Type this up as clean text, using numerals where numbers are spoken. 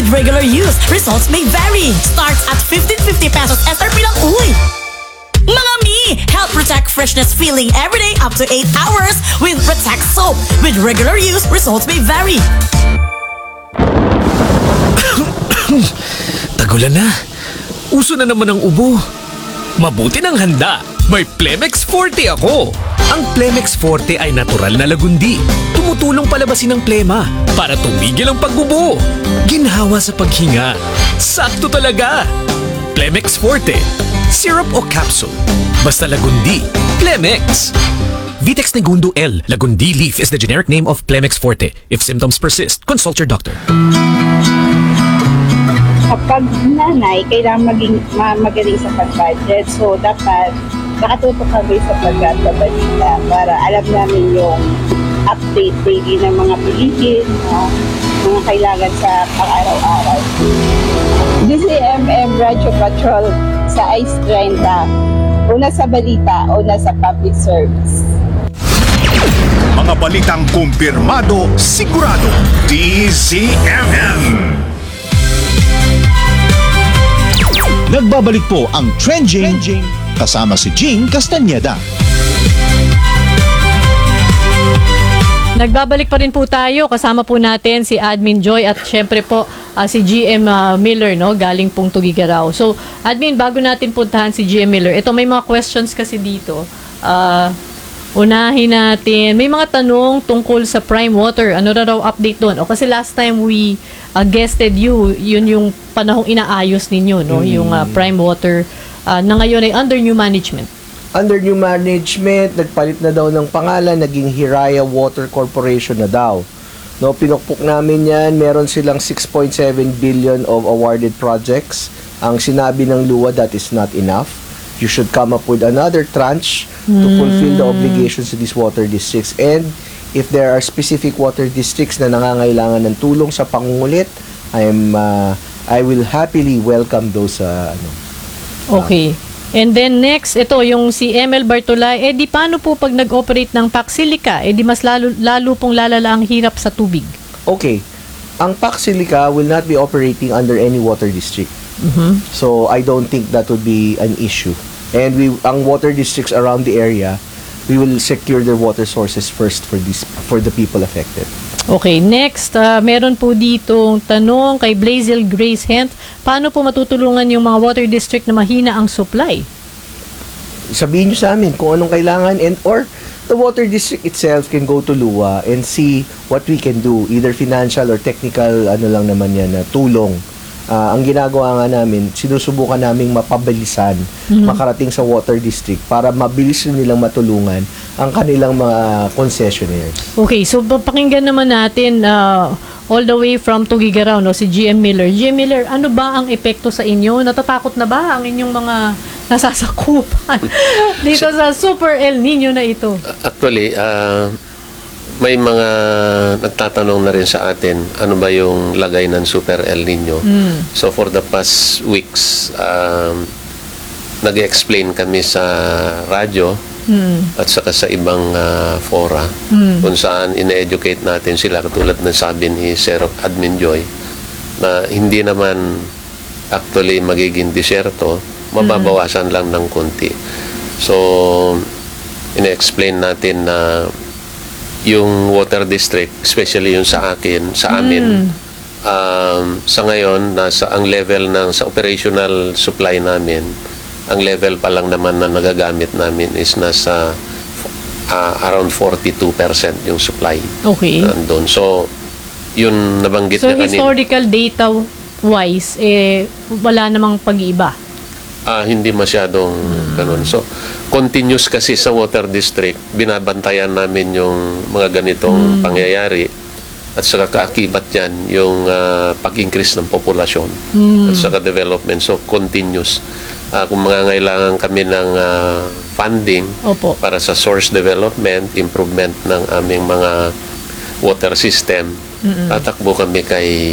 With regular use, results may vary. Starts at 1550 pesos SRP lang, uy! Mga mi! Help protect freshness feeling every day up to 8 hours with Protect Soap. With regular use, results may vary. Tagulan na. Uso na naman ang ubo. Mabuti ng handa. May Plemex Forte ako. Ang Plemex Forte ay natural na lagundi. Tumutulong palabasin ang plema para tumigil ang pagbubo. Ginhawa sa paghinga. Sakto talaga. Plemex Forte. Syrup o capsule. Basta lagundi. Plemex. Vitex Negundo L. Lagundi leaf is the generic name of Plemex Forte. If symptoms persist, consult your doctor. Kapag nanay, kailangan magaling sa pag-budget. So, dapat nakatutok kami sa pagkabalita para alam namin yung update daily ng mga bilihin, mga kailangan sa pang-araw-araw. DCMM Radio Patrol sa Ice 30. Una sa balita, una sa public service. Mga balitang kumpirmado, sigurado. DCMM. Nagbabalik po ang Trending kasama si Jing Castañeda. Nagbabalik pa rin po tayo. Kasama po natin si Admin Joy at syempre po si GM Miller, no? Galing pong Tugigaraw. So, Admin, bago natin puntahan si GM Miller, ito may mga questions kasi dito. Unahin natin. May mga tanong tungkol sa Prime Water. Ano na raw update doon? O kasi last time we guested you, yun yung panahong inaayos ninyo, no? Yung Prime Water na ngayon ay under new management. Under new management, nagpalit na daw ng pangalan, naging Hiraya Water Corporation na daw. No, pinukpok namin yan, meron silang 6.7 billion of awarded projects. Ang sinabi ng LUWA, that is not enough. You should come up with another tranche to fulfill the obligations to these water districts. And if there are specific water districts na nangangailangan ng tulong sa pangungulit, I will happily welcome those. Okay. And then next, ito yung si ML Bartolay, di paano po pag nag-operate ng PAC Silica? Di mas lalo pong lalala ang hirap sa tubig. Okay. Ang PAC Silica will not be operating under any water district. So I don't think that would be an issue. And ang water districts around the area, we will secure their water sources first for the people affected. Okay, next, meron po ditong tanong kay Blazel Grace Hent, paano po matutulungan yung mga water district na mahina ang supply? Sabihin nyo sa amin kung anong kailangan, or the water district itself can go to LUWA and see what we can do, either financial or technical, lang naman yan, na tulong. Ang ginagawa nga namin, sinusubukan naming mapabilisan, makarating sa water district para mabilis nilang matulungan ang kanilang mga concessionaires. Okay, so pakinggan naman natin all the way from Tugigaraw, no, si GM Miller. GM Miller, ano ba ang epekto sa inyo? Natatakot na ba ang inyong mga nasasakupan dito sa Super El Nino na ito? Actually, may mga nagtatanong na rin sa atin ano ba yung lagay ng Super El Nino. So for the past weeks, nag-explain kami sa radyo at saka sa ibang fora kung saan ine-educate natin sila, katulad ng sabi ni Sir Admin Joy, na hindi naman actually magiging disyerto, mababawasan lang ng konti. So ine-explain natin na yung water district, especially yung sa amin, sa ngayon, ang level sa operational supply namin, ang level pa lang naman na nagagamit namin is nasa around 42% yung supply. Okay. Nandun. So, yun nabanggit so na kanina. So, historical data-wise, wala namang pag-iba? Hindi masyadong ganun. So, continuous kasi sa water district, binabantayan namin yung mga ganitong pangyayari at saka kaakibat yan yung pag-increase ng populasyon at saka development. So, continuous. Kung mangangailangan kami ng funding para sa source development, improvement ng aming mga water system, tatakbo kami kay